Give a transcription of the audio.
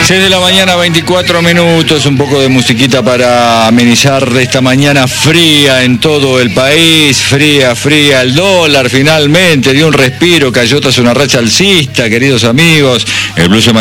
6 de la mañana, 24 minutos, un poco de musiquita para amenizar esta mañana fría en todo el país, fría, el dólar finalmente dio un respiro, cayó tras una racha alcista, queridos amigos, el blues